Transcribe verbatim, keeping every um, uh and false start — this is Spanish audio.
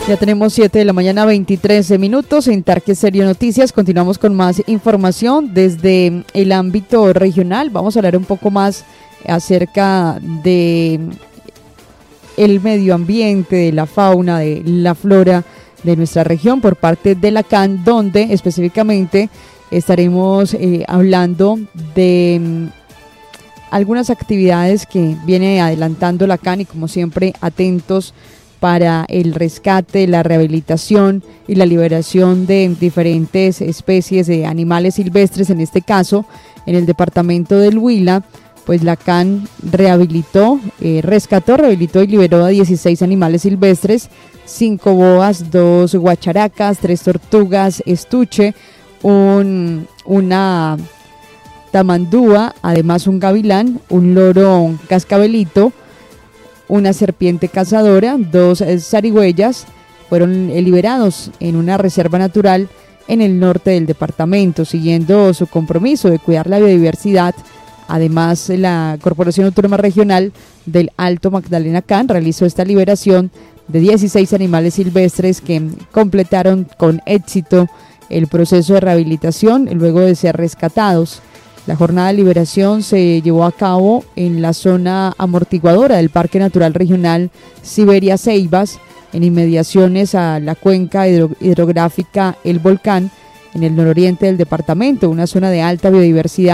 Ya tenemos siete de la mañana, veintitrés minutos en Tarque Serio Noticias. Continuamos con más información desde el ámbito regional. Vamos a hablar un poco más acerca de el medio ambiente, de la fauna, de la flora de nuestra región por parte de la C A N, donde específicamente estaremos eh, hablando de um, algunas actividades que viene adelantando la C A N y, como siempre, atentos para el rescate, la rehabilitación y la liberación de diferentes especies de animales silvestres. En este caso, en el departamento del Huila, pues la C A N rehabilitó, eh, rescató, rehabilitó y liberó a dieciséis animales silvestres, cinco boas, dos guacharacas, tres tortugas, estuche, un, una tamandúa, además un gavilán, un loro cascabelito, una serpiente cazadora, dos zarigüeyas. Fueron liberados en una reserva natural en el norte del departamento, siguiendo su compromiso de cuidar la biodiversidad. Además, la Corporación Autónoma Regional del Alto Magdalena C A N realizó esta liberación de dieciséis animales silvestres que completaron con éxito el proceso de rehabilitación luego de ser rescatados. La jornada de liberación se llevó a cabo en la zona amortiguadora del Parque Natural Regional Siberia Ceibas, en inmediaciones a la cuenca hidro- hidrográfica El Volcán, en el nororiente del departamento, una zona de alta biodiversidad